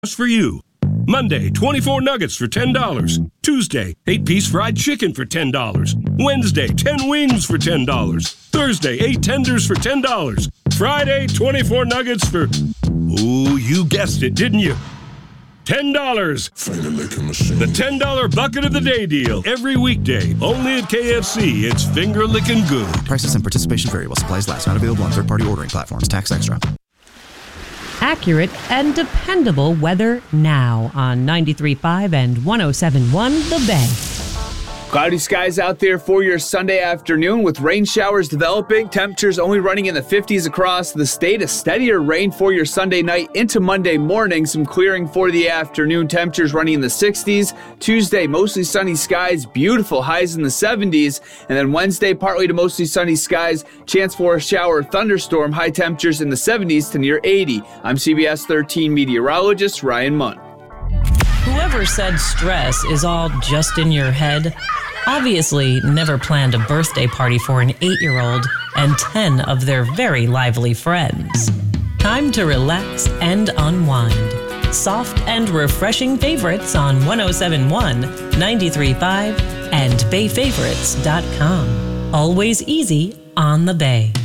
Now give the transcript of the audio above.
just for you. Monday, 24 nuggets for $10. Tuesday, 8-piece fried chicken for $10. Wednesday, 10 wings for $10. Thursday, 8 tenders for $10. Friday, 24 nuggets for, ooh, you guessed it, didn't you? $10. The $10 bucket of the day deal. Every weekday, only at KFC. It's finger licking good. Prices and participation vary while supplies last. Not available on third-party ordering platforms. Tax extra. Accurate and dependable weather now on 93.5 and 107.1 The Bay. Cloudy skies out there for your Sunday afternoon with rain showers developing. Temperatures only running in the 50s across the state. A steadier rain for your Sunday night into Monday morning. Some clearing for the afternoon. Temperatures running in the 60s. Tuesday, mostly sunny skies. Beautiful highs in the 70s. And then Wednesday, partly to mostly sunny skies. Chance for a shower or thunderstorm. High temperatures in the 70s to near 80. I'm CBS 13 meteorologist Ryan Munn. Whoever said stress is all just in your head obviously never planned a birthday party for an 8-year-old and 10 of their very lively friends. Time to relax and unwind. Soft and refreshing favorites on 107.1, 93.5, and bayfavorites.com. Always easy on the Bay.